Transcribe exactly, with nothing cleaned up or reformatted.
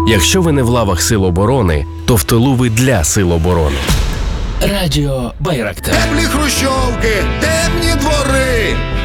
Якщо ви не в лавах Сил оборони, то в тилу ви для Сил оборони. Радіо Байрактар. Теплі хрущовки, темні двори,